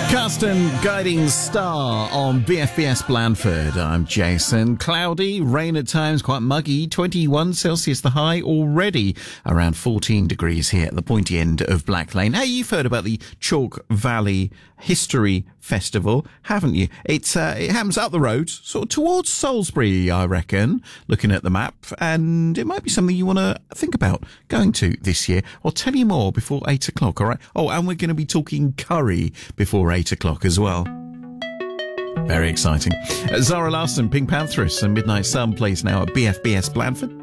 Caston Guiding Star on BFBS Blandford. I'm Jason. Cloudy, rain at times, quite muggy. 21 Celsius the high already. Around 14 degrees here at the pointy end of Black Lane. Hey, you've heard about the Chalk Valley History Festival, haven't you? It happens up the road, sort of towards Salisbury, I reckon, looking at the map. And it might be something you want to think about going to this year. I'll tell you more before 8 o'clock, all right? Oh, and we're going to be talking curry before 8 o'clock as well. Very exciting. Zara Larsson, Pink Pantheress and Midnight Sun plays now at BFBS Blandford.